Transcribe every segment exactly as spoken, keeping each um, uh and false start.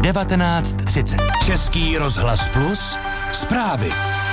devatenáct třicet. Český rozhlas Plus, zprávy.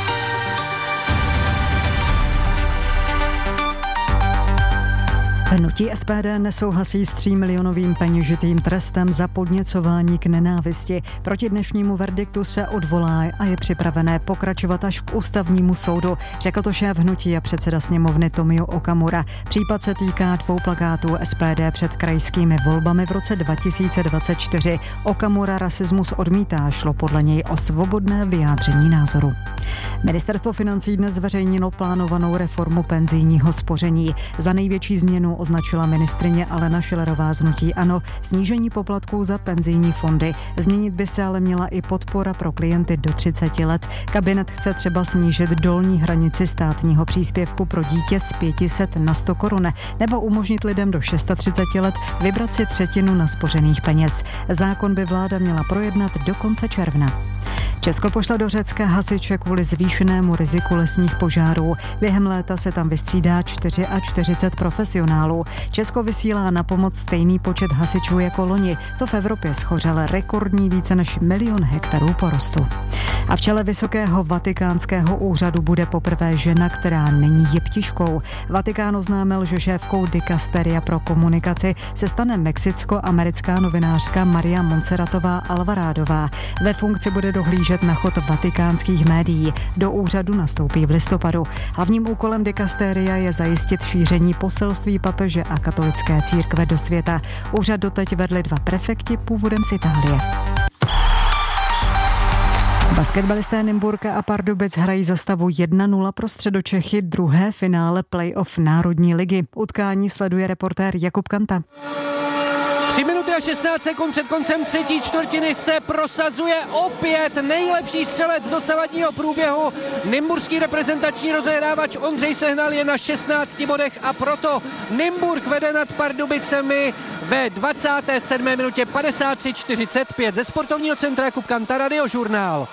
Hnutí S P D nesouhlasí s třímilionovým peněžitým trestem za podněcování k nenávisti. Proti dnešnímu verdiktu se odvolá a je připravené pokračovat až k ústavnímu soudu, řekl to šéf hnutí a předseda sněmovny Tomio Okamura. Případ se týká dvou plakátů S P D před krajskými volbami v roce dva tisíce dvacet čtyři. Okamura rasismus odmítá, šlo podle něj o svobodné vyjádření názoru. Ministerstvo financí dnes zveřejnilo plánovanou reformu penzijního spoření. Za největší změnu označila ministryně Alena Schillerová z hnutí ANO snížení poplatků za penzijní fondy. Změnit by se ale měla i podpora pro klienty do třicet let. Kabinet chce třeba snížit dolní hranici státního příspěvku pro dítě z pět set na sto korun nebo umožnit lidem do třicet šest let vybrat si třetinu naspořených peněz. Zákon by vláda měla projednat do konce června. Česko pošle do Řecka hasiče kvůli zvýšenému riziku lesních požárů. Během léta se tam vystřídá čtyřicet čtyři profesionálů. Česko vysílá na pomoc stejný počet hasičů jako loni. To v Evropě schořel rekordní více než milion hektarů porostu. A v čele vysokého vatikánského úřadu bude poprvé žena, která není jeptiškou. Vatikán oznámil, že šéfkou dikasteria pro komunikaci se stane mexicko-americká novinářka Maria Monserratová Alvarádová. Ve funkci bude dohlížet na chod vatikánských médií. Do úřadu nastoupí v listopadu. Hlavním úkolem dikasteria je zajistit šíření poselství papeže a katolické církve do světa. Úřad doteď vedli dva prefekti původem z Itálie. Basketbalisté Nymburka a Pardubic hrají za stavu jedna nula pro Středočechy druhé finále playoff Národní ligy. Utkání sleduje reportér Jakub Kanta. tři minuty a šestnáct sekund před koncem třetí čtvrtiny se prosazuje opět nejlepší střelec dosavadního průběhu. Nymburský reprezentační rozehrávač Ondřej Sehnal je na šestnácti bodech a proto Nymburk vede nad Pardubicemi ve dvacáté sedmé minutě padesát tři čtyřicet pět. Ze sportovního centra Jakub Kanta, Radiožurnál.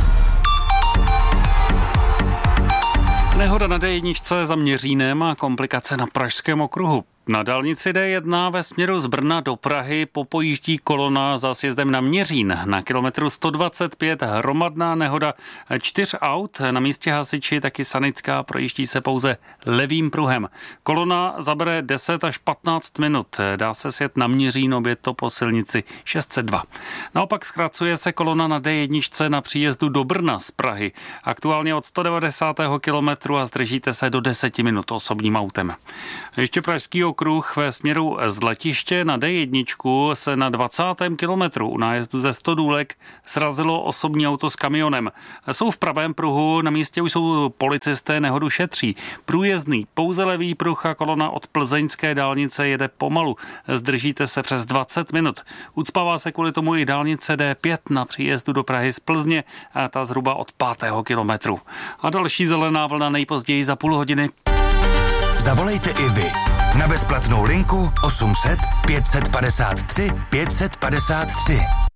Nehoda na D jedna za Měřínem a komplikace na Pražském okruhu. Na dálnici D jedna ve směru z Brna do Prahy popojíždí kolona za sjezdem na Měřín. Na kilometru sto dvacet pět hromadná nehoda čtyř aut. Na místě hasiči, taky sanitka, projíždí se pouze levým pruhem. Kolona zabere deset až patnáct minut. Dá se sjet na Měřín, obět to po silnici šest set dva. Naopak zkracuje se kolona na D jedna na příjezdu do Brna z Prahy. Aktuálně od sto devadesátého kilometru a zdržíte se do deseti minut osobním autem. Ještě pražský okruh ve směru z letiště na D jedna se na dvacátém kilometru u nájezdu ze Stodůlek srazilo osobní auto s kamionem. Jsou v pravém pruhu, na místě už jsou policisté, nehodu šetří. Průjezdný pouze levý pruh a kolona od plzeňské dálnice jede pomalu. Zdržíte se přes dvacet minut. Ucpává se kvůli tomu i dálnice D pět na příjezdu do Prahy z Plzně, a ta zhruba od pátého kilometru. A další zelená vlna nejpozději za půl hodiny. Zavolejte i vy na bezplatnou linku osm set pět set padesát tři pět set padesát tři.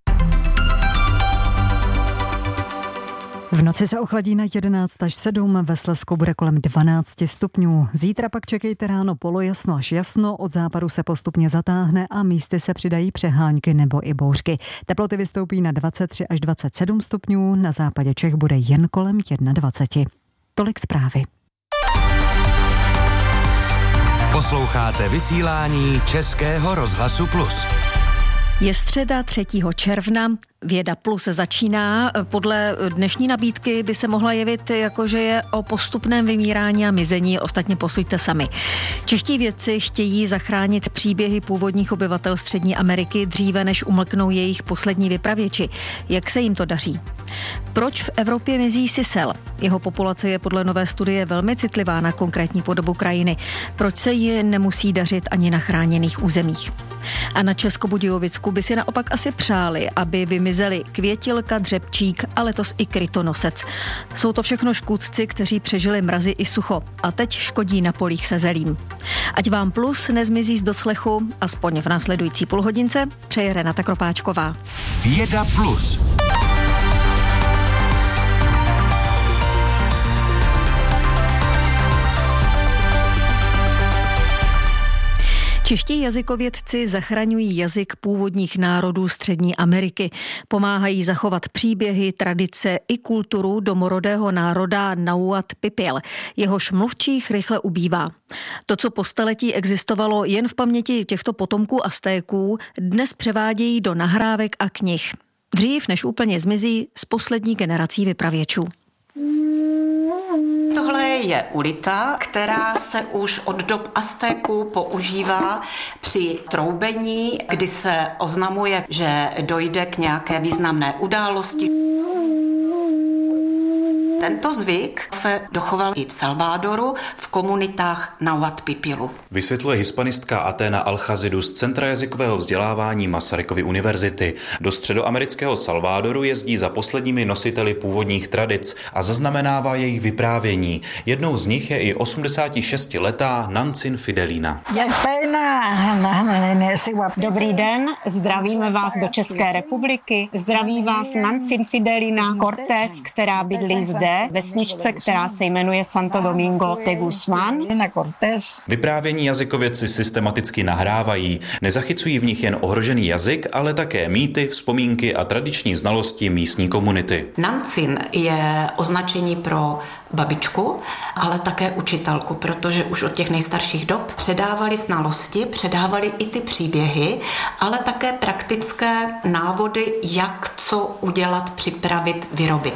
V noci se ochladí na jedenáct až sedm, ve Slezsku bude kolem dvanáct stupňů. Zítra pak čekejte ráno polojasno až jasno, od západu se postupně zatáhne a místy se přidají přehánky nebo i bouřky. Teploty vystoupí na dvacet tři až dvacet sedm stupňů, na západě Čech bude jen kolem dvacet jedna. Tolik zprávy. Posloucháte vysílání Českého rozhlasu Plus. Je středa třetího června, Věda Plus začíná. Podle dnešní nabídky by se mohla jevit jako, že je o postupném vymírání a mizení, ostatně posuďte sami. Čeští vědci chtějí zachránit příběhy původních obyvatel Střední Ameriky dříve, než umlknou jejich poslední vypravěči. Jak se jim to daří? Proč v Evropě mizí sisel? Jeho populace je podle nové studie velmi citlivá na konkrétní podobu krajiny. Proč se ji nemusí dařit ani na chráněných územích? A na Českobudějovicku by si naopak asi přáli, aby vymizeli květilka, dřepčík a letos i krytonosec. Jsou to všechno škůdci, kteří přežili mrazy i sucho a teď škodí na polích se zelím. Ať vám Plus nezmizí z doslechu, aspoň v následující půlhodince, přeje Renata Kropáčková. Věda Plus. Čeští jazykovědci zachraňují jazyk původních národů Střední Ameriky. Pomáhají zachovat příběhy, tradice i kulturu domorodého národa Nahuatl Pipil. Jehož mluvčích rychle ubývá. To, co po staletí existovalo jen v paměti těchto potomků Aztéků, dnes převádějí do nahrávek a knih. Dřív, než úplně zmizí z poslední generací vypravěčů. Tohle je ulita, která se už od dob Aztéků používá při troubení, kdy se oznamuje, že dojde k nějaké významné události. Tento zvyk se dochoval i v Salvadoru v komunitách Nahuatl Pipilu. Vysvětluje hispanistka Athena Alchazidu z Centra jazykového vzdělávání Masarykovy univerzity. Do středoamerického Salvadoru jezdí za posledními nositeli původních tradic a zaznamenává jejich vyprávění. Jednou z nich je i osmdesátišestiletá Nancin Fidelina. Dobrý den, zdravíme vás do České republiky. Zdraví vás Nancin Fidelina Cortés, která bydlí zde, vesničce, která se jmenuje Santo Domingo de Guzmán. Vyprávění jazykovědci systematicky nahrávají. Nezachycují v nich jen ohrožený jazyk, ale také mýty, vzpomínky a tradiční znalosti místní komunity. Nancin je označení pro babičku, ale také učitelku, protože už od těch nejstarších dob předávali znalosti, předávali i ty příběhy, ale také praktické návody, jak co udělat, připravit, vyrobit.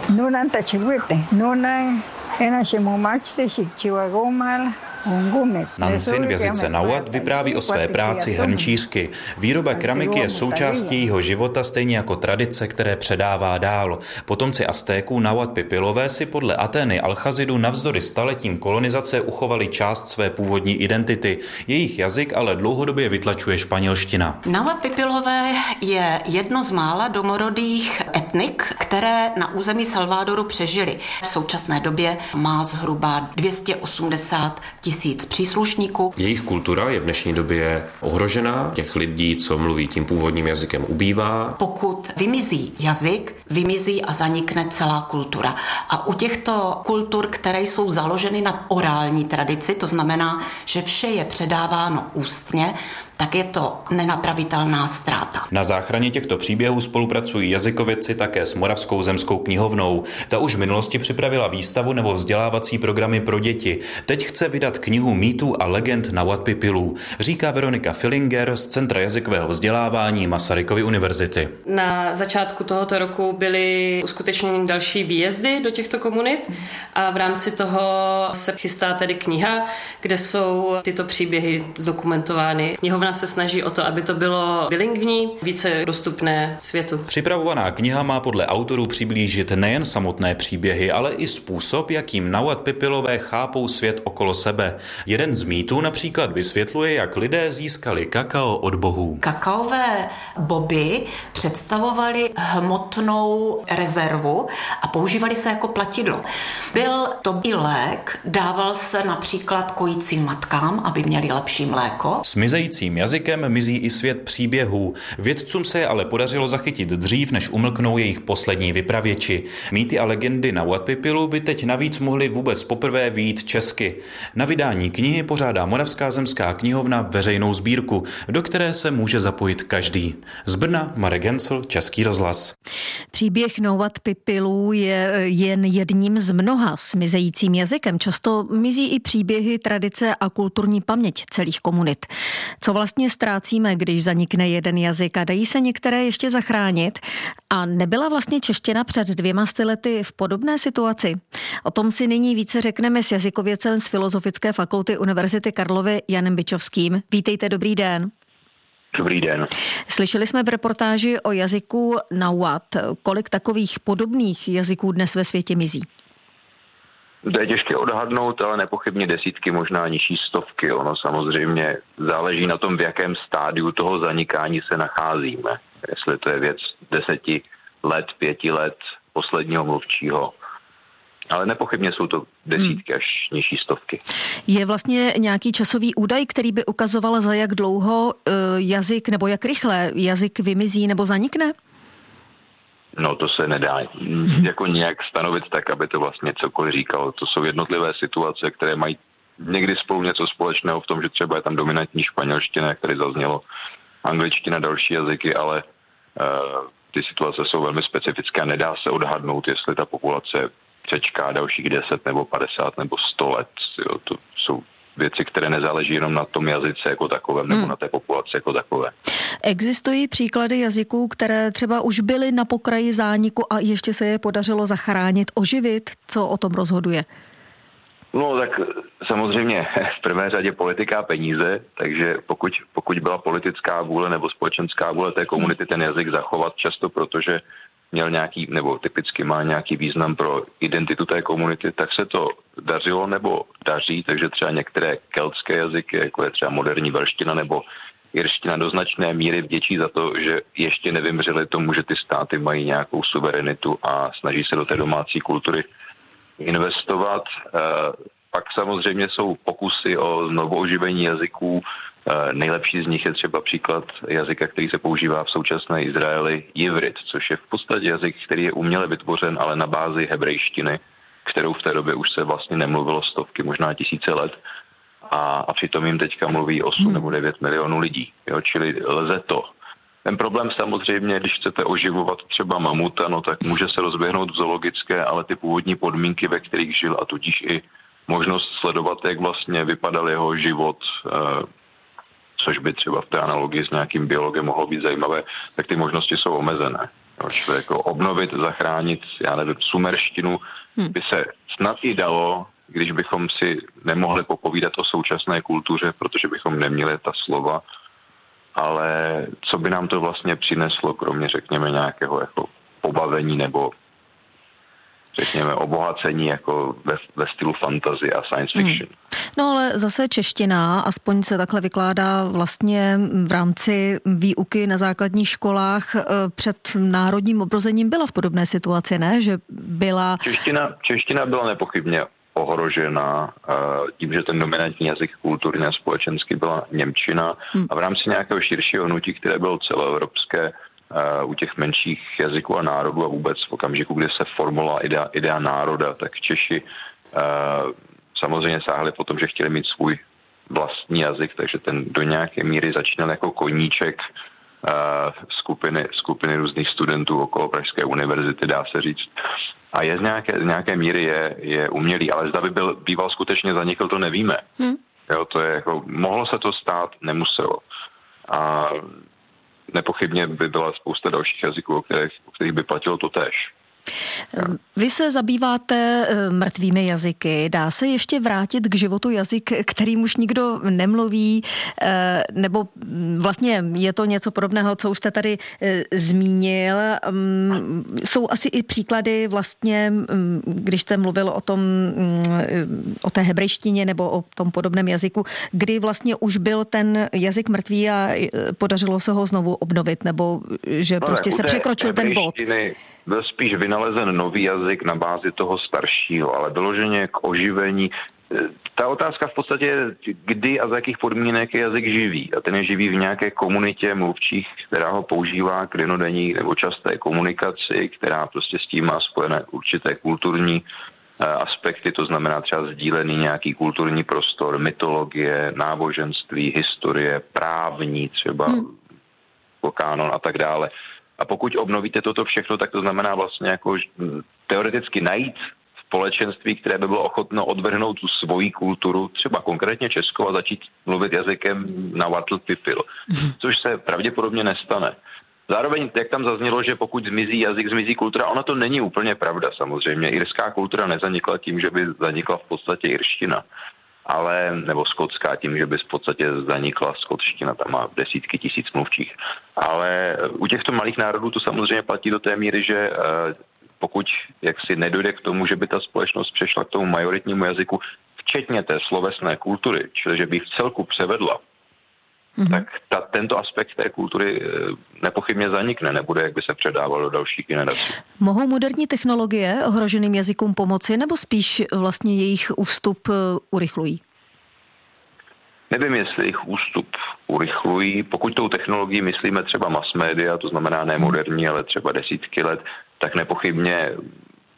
Nancin v jazyce Nahuatl vypráví o své práci hrnčířky. Výroba keramiky je součástí jejího života, stejně jako tradice, které předává dál. Potomci Aztéků Nahuatl Pipilové si podle Atheny Alchazidu navzdory staletím kolonizace uchovali část své původní identity. Jejich jazyk ale dlouhodobě vytlačuje španělština. Nahuatl Pipilové je jedno z mála domorodých etnik, které na území Salvadoru přežili. V současné době má zhruba dvě stě osmdesát tisíc příslušníků. Jejich kultura je v dnešní době ohrožená. Těch lidí, co mluví tím původním jazykem, ubývá. Pokud vymizí jazyk, vymizí a zanikne celá kultura. A u těchto kultur, které jsou založeny na orální tradici, to znamená, že vše je předáváno ústně, tak je to nenapravitelná ztráta. Na záchraně těchto příběhů spolupracují jazykovědci také s Moravskou zemskou knihovnou. Ta už v minulosti připravila výstavu nebo vzdělávací programy pro děti. Teď chce vydat knihu mýtů a legend Nahuatl Pipilů, říká Veronika Fillinger z Centra jazykového vzdělávání Masarykovy univerzity. Na začátku tohoto roku byly uskutečněny další výjezdy do těchto komunit a v rámci toho se chystá tedy kniha, kde jsou tyto příběhy zdokumentovány. Knihovna se snaží o to, aby to bylo bilingvní, více dostupné světu. Připravovaná kniha má podle autorů přiblížit nejen samotné příběhy, ale i způsob, jakým Nahuatl Pipilové chápou svět okolo sebe. Jeden z mýtů například vysvětluje, jak lidé získali kakao od bohů. Kakaové boby představovaly hmotnou rezervu a používali se jako platidlo. Byl to i lék, dával se například kojícím matkám, aby měli lepší mléko. Smizejícím jazykem mizí i svět příběhů. Vědcům se je ale podařilo zachytit dřív, než umlknou jejich poslední vypravěči. Mýty a legendy Nahuatl Pipilů by teď navíc mohly vůbec poprvé vyjít česky. Na vydání knihy pořádá Moravská zemská knihovna veřejnou sbírku, do které se může zapojit každý. Z Brna Marek Gencl, Český rozhlas. Příběh Nahuatl Pipilů je jen jedním z mnoha. Smizejícím jazykem často mizí i příběhy, tradice a kulturní paměť celých komunit. Co vlastně ztrácíme, když zanikne jeden jazyk a dají se některé ještě zachránit? A nebyla vlastně čeština před dvěma sty lety v podobné situaci? O tom si nyní více řekneme s jazykovědcem z Filozofické fakulty Univerzity Karlovy Janem Bičovským. Vítejte, dobrý den. Dobrý den. Slyšeli jsme v reportáži o jazyku Nahuatl. Kolik takových podobných jazyků dnes ve světě mizí? To je těžké odhadnout, ale nepochybně desítky, možná nižší stovky. Ono samozřejmě záleží na tom, v jakém stádiu toho zanikání se nacházíme. Jestli to je věc deseti let, pěti let posledního mluvčího. Ale nepochybně jsou to desítky až nižší stovky. Je vlastně nějaký časový údaj, který by ukazoval, za jak dlouho jazyk nebo jak rychle jazyk vymizí nebo zanikne? No to se nedá jako nějak stanovit tak, aby to vlastně cokoliv říkalo. To jsou jednotlivé situace, které mají někdy spolu něco společného v tom, že třeba je tam dominantní španělština, jak tady zaznělo, angličtina, další jazyky, ale uh, ty situace jsou velmi specifické a nedá se odhadnout, jestli ta populace přečká dalších deset nebo padesát nebo sto let. Jo, to jsou věci, které nezáleží jenom na tom jazyce jako takovém nebo hmm. na té populaci jako takové. Existují příklady jazyků, které třeba už byly na pokraji zániku a ještě se je podařilo zachránit, oživit? Co o tom rozhoduje? No tak samozřejmě v prvé řadě politika a peníze, takže pokud, pokud byla politická vůle nebo společenská vůle té komunity ten jazyk zachovat, často protože měl nějaký, nebo typicky má nějaký význam pro identitu té komunity, tak se to dařilo nebo daří, takže třeba některé keltské jazyky, jako je třeba moderní velština nebo irština, do značné míry vděčí za to, že ještě nevymřeli tomu, že ty státy mají nějakou suverenitu a snaží se do té domácí kultury investovat. Pak samozřejmě jsou pokusy o znovooživení jazyků. Nejlepší z nich je třeba příklad jazyka, který se používá v současné Izraeli, jivrit, což je v podstatě jazyk, který je uměle vytvořen, ale na bázi hebrejštiny, kterou v té době už se vlastně nemluvilo stovky, možná tisíce let. A, a přitom jim teďka mluví osm nebo devět milionů lidí. Jo, čili lze to. Ten problém samozřejmě, když chcete oživovat třeba mamuta, no tak může se rozběhnout v zoologické, ale ty původní podmínky, ve kterých žil a tudíž i možnost sledovat, jak vlastně vypadal jeho život, což by třeba v té analogii s nějakým biologem mohlo být zajímavé, tak ty možnosti jsou omezené. Čili jako obnovit, zachránit, já nevím, sumerštinu by se snad i dalo, když bychom si nemohli popovídat o současné kultuře, protože bychom neměli ta slova, ale co by nám to vlastně přineslo, kromě, řekněme, nějakého jako pobavení nebo řekněme obohacení jako ve, ve stylu fantasy a science fiction. Hmm. No ale zase čeština, aspoň se takhle vykládá vlastně v rámci výuky na základních školách, před národním obrozením byla v podobné situaci, ne? Že byla... Čeština, čeština byla nepochybně ohrožena tím, že ten dominantní jazyk kulturně a společensky byla němčina hmm. a v rámci nějakého širšího hnutí, které bylo celoevropské, u těch menších jazyků a národů a vůbec v okamžiku, kdy se formovala idea, idea národa, tak Češi uh, samozřejmě sáhli po tom, že chtěli mít svůj vlastní jazyk, takže ten do nějaké míry začínal jako koníček uh, skupiny, skupiny různých studentů okolo Pražské univerzity, dá se říct. A je z nějaké, z nějaké míry je, je umělý, ale zda by byl býval skutečně zanikl, to nevíme. Hmm. Jo, to je jako, mohlo se to stát, nemuselo. A nepochybně by byla spousta dalších jazyků, o kterých, o kterých by platilo to též. Vy se zabýváte mrtvými jazyky. Dá se ještě vrátit k životu jazyk, kterým už nikdo nemluví, nebo vlastně je to něco podobného, co už jste tady zmínil. Jsou asi i příklady vlastně, když jste mluvil o tom, o té hebrejštině nebo o tom podobném jazyku, kdy vlastně už byl ten jazyk mrtvý a podařilo se ho znovu obnovit, nebo že no prostě ne, se překročil ten bod. Byl spíš vynalezen nový jazyk na bázi toho staršího, ale vyloženě k oživení. Ta otázka v podstatě je, kdy a za jakých podmínek je jazyk živý. A ten je živý v nějaké komunitě mluvčích, která ho používá k dennodenní nebo časté komunikaci, která prostě s tím má spojené určité kulturní aspekty, to znamená třeba sdílený nějaký kulturní prostor, mytologie, náboženství, historie, právní třeba, hmm. kanon a tak dále. A pokud obnovíte toto všechno, tak to znamená vlastně jako teoreticky najít společenství, které by bylo ochotno odvrhnout tu svoji kulturu, třeba konkrétně českou, a začít mluvit jazykem na Huatl-Pipil, což se pravděpodobně nestane. Zároveň, jak tam zaznělo, že pokud zmizí jazyk, zmizí kultura, ono to není úplně pravda samozřejmě. Irská kultura nezanikla tím, že by zanikla v podstatě irština, ale, nebo skotská tím, že by v podstatě zanikla skotština, tam má desítky tisíc mluvčích. Ale u těchto malých národů to samozřejmě platí do té míry, že pokud jaksi nedojde k tomu, že by ta společnost přešla k tomu majoritnímu jazyku, včetně té slovesné kultury, čili že by v celku převedla, mm-hmm. tak ta, tento aspekt té kultury nepochybně zanikne, nebude, jak by se předával do dalších generací. Mohou moderní technologie ohroženým jazykům pomoci, nebo spíš vlastně jejich ústup urychlují? Nevím, jestli jejich ústup urychlují. Pokud tou technologií myslíme třeba mass media, to znamená ne moderní, ale třeba desítky let, tak nepochybně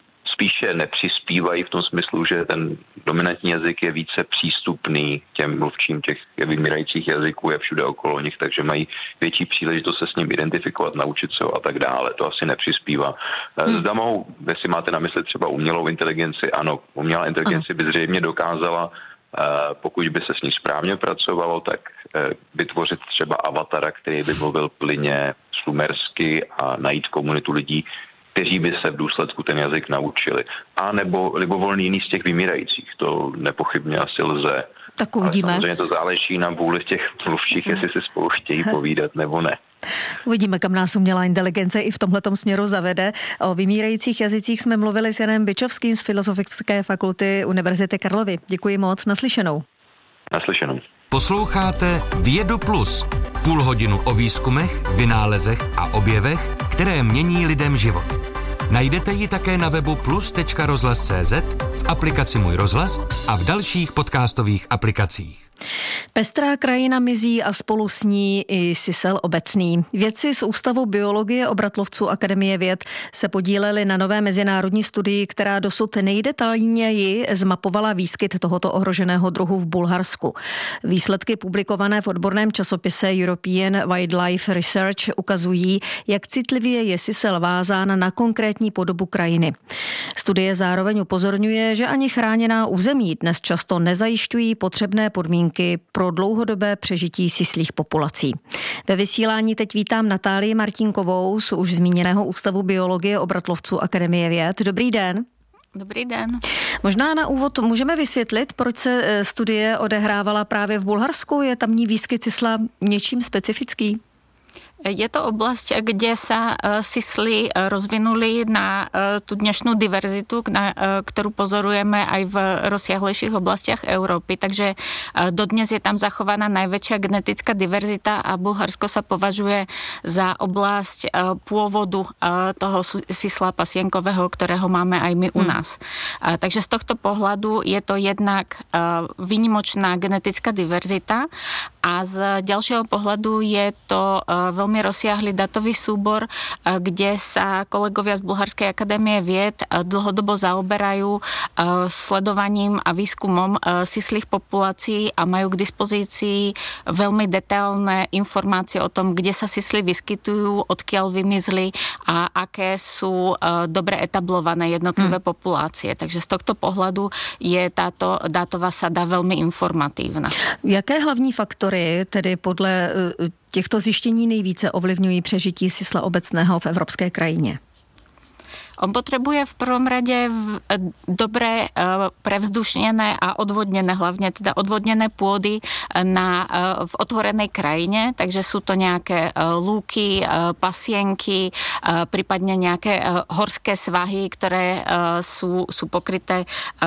spíše nepřispívají v tom smyslu, že ten dominantní jazyk je více přístupný těm mluvčím těch vymírajících jazyků, je všude okolo nich, takže mají větší příležitost se s ním identifikovat, naučit se ho a tak dále. To asi nepřispívá. Hmm. Zda mohou, jestli máte na mysli třeba umělou inteligenci, ano, umělá inteligence by zřejmě dokázala, pokud by se s ní správně pracovalo, tak vytvořit třeba avatara, který by mluvil plynně sumersky a najít komunitu lidí, kteří by se v důsledku ten jazyk naučili. A nebo libovolný jiný z těch vymírajících. To nepochybně asi lze. Tak uvidíme. Ale samozřejmě to záleží na vůli těch mluvčích, jestli si spolu chtějí povídat nebo ne. Uvidíme, kam nás umělá inteligence i v tomhletom směru zavede. O vymírajících jazycích jsme mluvili s Janem Byčovským z Filozofické fakulty Univerzity Karlovy. Děkuji moc, naslyšenou. Naslyšenou. Posloucháte Vědu Plus. Půl hodinu o výzkumech, vynálezech a objevech, které mění lidem život. Najdete ji také na webu plus tečka rozhlas tečka cé zet, v aplikaci Můj rozhlas a v dalších podcastových aplikacích. Pestrá krajina mizí a spolu s ní i sisel obecný. Vědci z Ústavu biologie obratlovců Akademie věd se podíleli na nové mezinárodní studii, která dosud nejdetailněji zmapovala výskyt tohoto ohroženého druhu v Bulharsku. Výsledky publikované v odborném časopise European Wildlife Research ukazují, jak citlivě je sisel vázán na konkrétní podobu krajiny. Studie zároveň upozorňuje, že ani chráněná území dnes často nezajišťují potřebné podmínky pro dlouhodobé přežití sislých populací. Ve vysílání teď vítám Natálii Martinkovou z už zmíněného Ústavu biologie obratlovců Akademie věd. Dobrý den. Dobrý den. Možná na úvod můžeme vysvětlit, proč se studie odehrávala právě v Bulharsku? Je tamní výskyt sisla něčím specifický? Je to oblasť, kde sa sisly rozvinuli na tú dnešnú diverzitu, na, ktorú pozorujeme aj v rozsiahlejších oblastiach Európy. Takže dodnes je tam zachovaná najväčšia genetická diverzita a Bulharsko sa považuje za oblasť pôvodu toho sisla pasienkového, ktorého máme aj my u nás. Hmm. Takže z tohto pohľadu je to jednak výnimočná genetická diverzita a z ďalšieho pohľadu je to veľmi rozsiahly datový súbor, kde sa kolegovia z Bulharskej akadémie vied dlhodobo zaoberajú sledovaním a výskumom sislých populácií a majú k dispozícii veľmi detailné informácie o tom, kde sa sisly vyskytujú, odkiaľ vymizli a aké sú dobre etablované jednotlivé hmm. populácie. Takže z tohto pohľadu je táto dátová sada veľmi informatívna. Jaké hlavní faktory tedy podle těchto zjištění nejvíce ovlivňují přežití sisla obecného v evropské krajině? On potrebuje v prvom rade dobre prevzdušnené a odvodnené, hlavne teda odvodnené pôdy na, v otvorenej krajine, takže sú to nejaké lúky, pasienky, prípadne nejaké horské svahy, ktoré sú, sú pokryté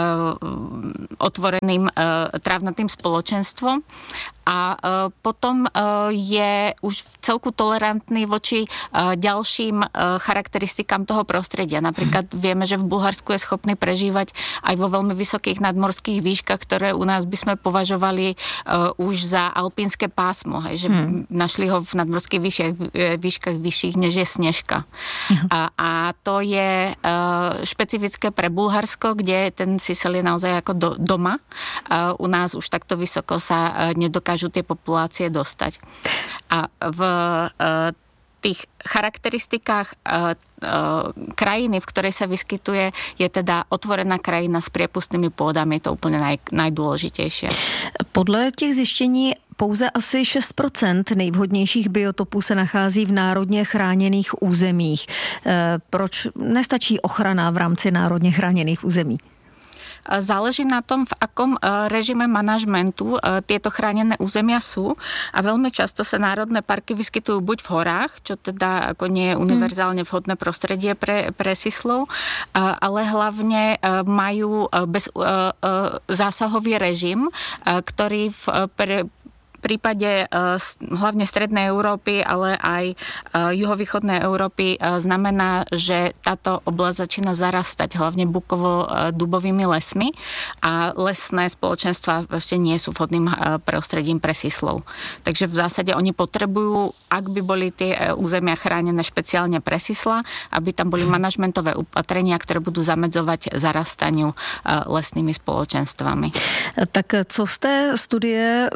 otvoreným trávnatým spoločenstvom. A potom je už celku tolerantný voči ďalším charakteristikám toho prostredia. Napríklad vieme, že v Bulharsku je schopný prežívať aj vo veľmi vysokých nadmorských výškach, ktoré u nás by sme považovali už za alpínske pásmo. Hej, že hmm. našli ho v nadmorských výškach, výškach vyšších, než je Snežka. Hmm. A, a to je špecifické pre Bulharsko, kde ten sisel je naozaj ako do, doma. U nás už takto vysoko sa nedokáže tie populácie dostať. A v e, tých charakteristikách e, e, krajiny, v ktorej sa vyskytuje, je teda otvorená krajina s priepustnými pôdami. Je to úplne naj, najdôležitejšie. Podle těch zjištění pouze asi šest procent nejvhodnějších biotopů se nachází v národně chráněných územích. E, proč nestačí ochrana v rámci národně chráněných území? Záleží na tom, v akom režime manažmentu tieto chránené územia sú a veľmi často sa národné parky vyskytujú buď v horách, čo teda ako nie je univerzálne vhodné prostredie pre, pre sislov, ale hlavne majú bez, zásahový režim, ktorý v pre, prípade hlavne Strednej Európy, ale aj juhovýchodnej Európy znamená, že táto oblasť začína zarastať hlavne bukovo-dubovými lesmi a lesné spoločenstva ešte nie sú vhodným prostredím pre sislov. Takže v zásade oni potrebujú, ak by boli tie územia chránené špeciálne pre sisla, aby tam boli manažmentové opatrenia, ktoré budú zamedzovať zarastaniu lesnými spoločenstvami. Tak co z té studie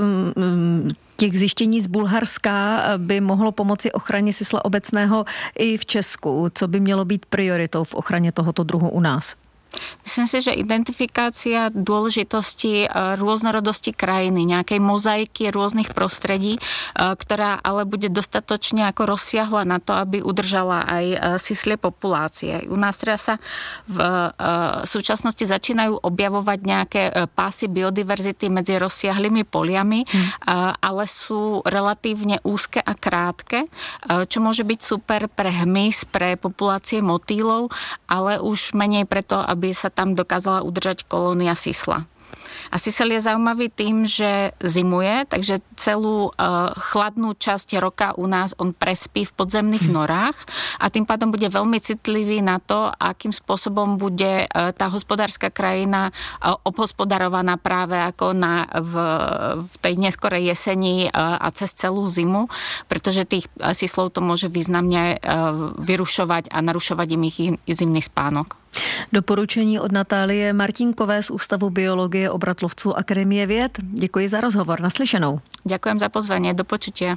těch zjištění z Bulharska by mohlo pomoci ochraně sisla obecného i v Česku? Co by mělo být prioritou v ochraně tohoto druhu u nás? Myslím si, že identifikácia dôležitosti rôznorodosti krajiny, nejakej mozaiky rôznych prostredí, ktorá ale bude dostatočne ako rozsiahla na to, aby udržala aj sislie populácie. U nás teda sa v súčasnosti začínajú objavovať nejaké pásy biodiverzity medzi rozsiahlými poliami, hmm. ale sú relatívne úzke a krátke, čo môže byť super pre hmyz, pre populácie motýlov, ale už menej preto, aby aby sa tam dokázala udržať kolónia sisla. A sisel je zaujímavý tým, že zimuje, takže celú uh, chladnú časť roka u nás on prespí v podzemných norách a tým pádom bude veľmi citlivý na to, akým spôsobom bude uh, tá hospodárska krajina uh, obhospodarovaná práve ako na, v, v tej neskorej jeseni uh, a cez celú zimu, pretože tých uh, sislov to môže významne uh, vyrušovať a narušovať im ich zimný spánok. Doporučení od Natálie Martinkové z Ústavu biologie obratlovců Akademie věd. Děkuji za rozhovor. Naslyšenou. Ďakujem za pozvanie. Do počutia.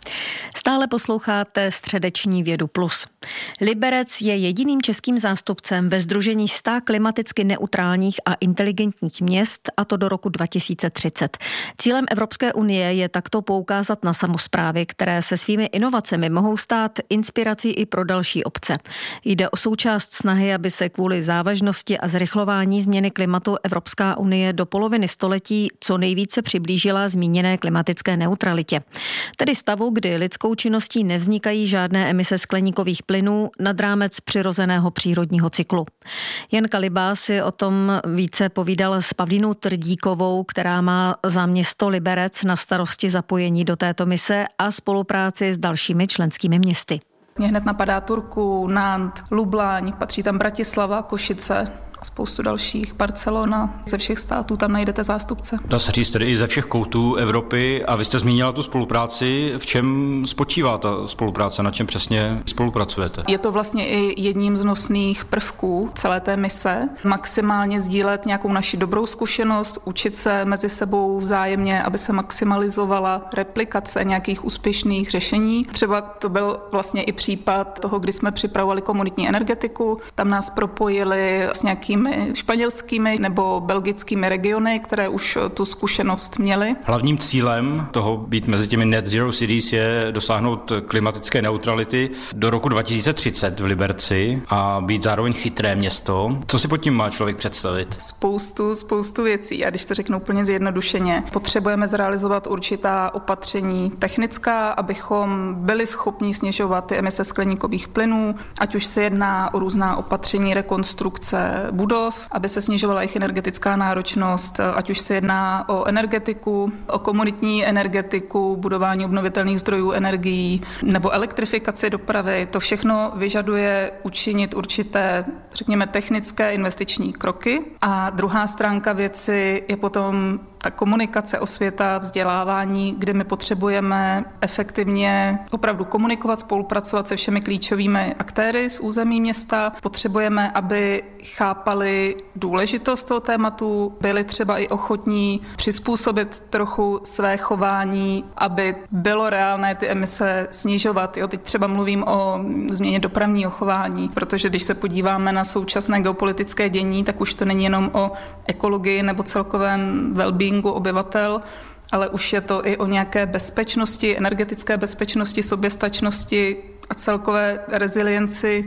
Stále posloucháte Středeční Vědu plus. Liberec je jediným českým zástupcem ve sdružení sta klimaticky neutrálních a inteligentních měst, a to do roku dva tisíce třicet. Cílem Evropské unie je takto poukázat na samosprávy, které se svými inovacemi mohou stát inspirací i pro další obce. Jde o součást snahy, aby se kvůli závažnosti a zrychlování změny klimatu Evropská unie do poloviny století co nejvíce přiblížila zmíněné klimatické neutralitě. Tedy stavu, kdy lidskou činností nevznikají žádné emise skleníkových plynů nad rámec přirozeného přírodního cyklu. Jan Kalibá si o tom více povídal s Pavlínou Trdíkovou, která má za město Liberec na starosti zapojení do této mise a spolupráci s dalšími členskými městy. Mě hned napadá Turku, Nant, Lublaň, patří tam Bratislava, Košice, spoustu dalších, Barcelona, ze všech států tam najdete zástupce. Dá se říct tedy i ze všech koutů Evropy. A vy jste zmínila tu spolupráci. V čem spočívá ta spolupráce? Na čem přesně spolupracujete? Je to vlastně i jedním z nosných prvků celé té mise. Maximálně sdílet nějakou naši dobrou zkušenost, učit se mezi sebou vzájemně, aby se maximalizovala replikace nějakých úspěšných řešení. Třeba to byl vlastně i případ toho, kdy jsme připravovali komunitní energetiku. Tam nás propojili s nějakým španělskými nebo belgickými regiony, které už tu zkušenost měly. Hlavním cílem toho být mezi těmi net zero cities je dosáhnout klimatické neutrality do roku dva tisíce třicet v Liberci a být zároveň chytré město. Co si pod tím má člověk představit? Spoustu, spoustu věcí. A když to řeknu úplně zjednodušeně, potřebujeme zrealizovat určitá opatření technická, abychom byli schopni snižovat ty emise skleníkových plynů, ať už se jedná o různá opatření rekonstrukce budov, aby se snižovala jejich energetická náročnost, ať už se jedná o energetiku, o komunitní energetiku, budování obnovitelných zdrojů energií nebo elektrifikaci dopravy. To všechno vyžaduje učinit určité, řekněme, technické investiční kroky. A druhá stránka věci je potom ta komunikace, osvěta, vzdělávání, kde my potřebujeme efektivně opravdu komunikovat, spolupracovat se všemi klíčovými aktéry z území města. Potřebujeme, aby chápali důležitost toho tématu, byli třeba i ochotní přizpůsobit trochu své chování, aby bylo reálné ty emise snižovat. Jo, teď třeba mluvím o změně dopravního chování, protože když se podíváme na současné geopolitické dění, tak už to není jenom o ekologii nebo celkovém well-beingu obyvatel, ale už je to i o nějaké bezpečnosti, energetické bezpečnosti, soběstačnosti a celkové rezilienci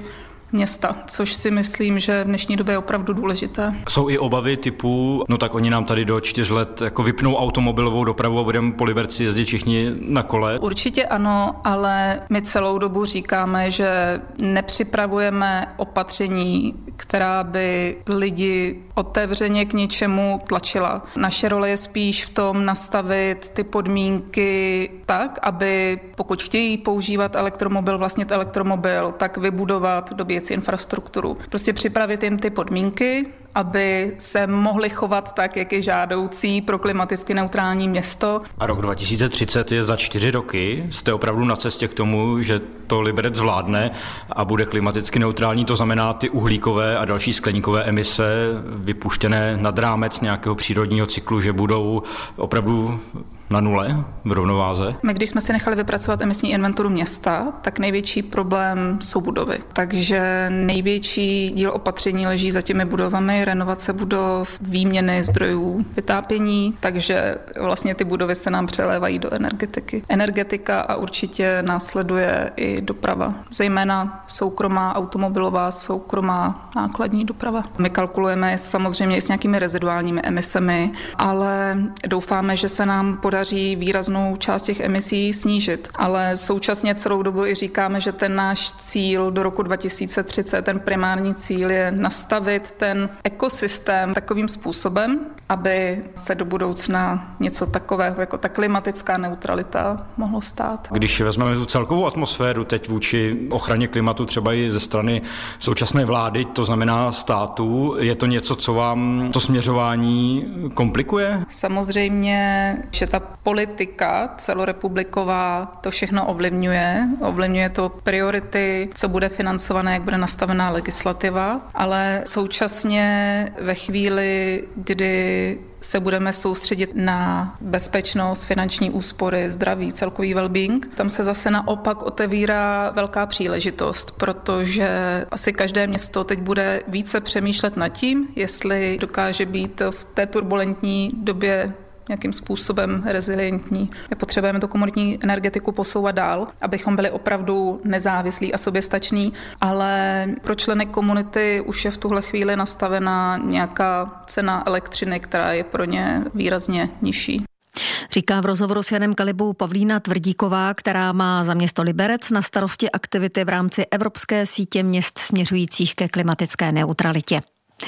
města, což si myslím, že v dnešní době je opravdu důležité. Jsou i obavy typu, no tak oni nám tady do čtyř let jako vypnou automobilovou dopravu a budeme po Liberci jezdit všichni na kole? Určitě ano, ale my celou dobu říkáme, že nepřipravujeme opatření, která by lidi otevřeně k něčemu tlačila. Naše role je spíš v tom nastavit ty podmínky tak, aby pokud chtějí používat elektromobil, vlastnit elektromobil, tak vybudovat, dobět si infrastrukturu. Prostě připravit jim ty podmínky, aby se mohli chovat tak, jak je žádoucí pro klimaticky neutrální město. A rok dva tisíce třicet je za čtyři roky. Jste opravdu na cestě k tomu, že to Liberec zvládne a bude klimaticky neutrální, to znamená ty uhlíkové a další skleníkové emise vypuštěné nad rámec nějakého přírodního cyklu, že budou opravdu na nule v rovnováze? My, když jsme si nechali vypracovat emisní inventuru města, tak největší problém jsou budovy. Takže největší díl opatření leží za těmi budovami, renovace budov, výměny zdrojů vytápění, takže vlastně ty budovy se nám přelévají do energetiky. Energetika a určitě následuje i doprava, zejména soukromá automobilová, soukromá nákladní doprava. My kalkulujeme samozřejmě i s nějakými reziduálními emisemi, ale doufáme, že se nám podaří daří výraznou část těch emisí snížit. Ale současně celou dobu i říkáme, že ten náš cíl do roku dva tisíce třicet, ten primární cíl je nastavit ten ekosystém takovým způsobem, aby se do budoucna něco takového jako ta klimatická neutralita mohlo stát. Když vezmeme tu celkovou atmosféru teď vůči ochraně klimatu třeba i ze strany současné vlády, to znamená státu, je to něco, co vám to směřování komplikuje? Samozřejmě, že ta politika celorepubliková to všechno ovlivňuje. Ovlivňuje to priority, co bude financované, jak bude nastavená legislativa, ale současně ve chvíli, kdy se budeme soustředit na bezpečnost, finanční úspory, zdraví, celkový well-being. Tam se zase naopak otevírá velká příležitost, protože asi každé město teď bude více přemýšlet nad tím, jestli dokáže být v té turbulentní době nějakým způsobem rezilientní. My potřebujeme tu komunitní energetiku posouvat dál, abychom byli opravdu nezávislí a soběstační, ale pro členy komunity už je v tuhle chvíli nastavená nějaká cena elektřiny, která je pro ně výrazně nižší. Říká v rozhovoru s Janem Kalibou Pavlína Tvrdíková, která má za město Liberec na starosti aktivity v rámci Evropské sítě měst směřujících ke klimatické neutralitě.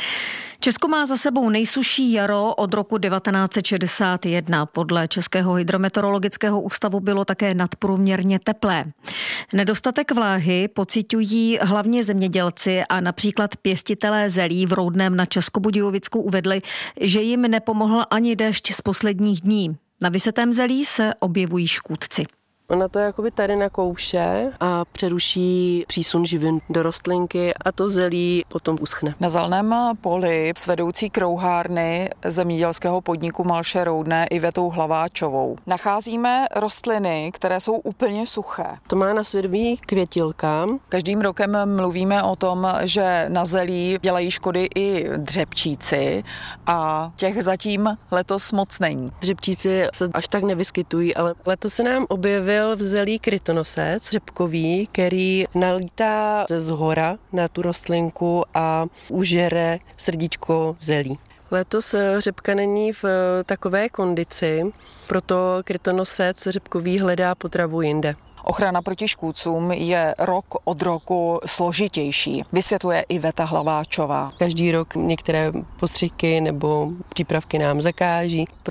Česko má za sebou nejsušší jaro od roku devatenáct set šedesát jedna. Podle Českého hydrometeorologického ústavu bylo také nadprůměrně teplé. Nedostatek vláhy pociťují hlavně zemědělci a například pěstitelé zelí v Roudném na Českobudějovicku uvedli, že jim nepomohl ani déšť z posledních dní. Na vysetém zelí se objevují škůdci. Ona to je jakoby tady nakouše a přeruší přísun živin do rostlinky a to zelí potom uschne. Na zeleném poli s vedoucí krouhárny zemědělského podniku Malše Roudné Ivetou Hlaváčovou nacházíme rostliny, které jsou úplně suché. To má na svědomí květilka. Každým rokem mluvíme o tom, že na zelí dělají škody i dřepčíci a těch zatím letos moc není. Dřepčíci se až tak nevyskytují, ale letos se nám objevil v zelí krytonosec řepkový, který nalítá ze zhora na tu rostlinku a užere srdíčko zelí. Letos řepka není v takové kondici, proto krytonosec řepkový hledá potravu jinde. Ochrana proti škůdcům je rok od roku složitější, vysvětluje Iveta Hlaváčová. Každý rok některé postřiky nebo přípravky nám zakáží.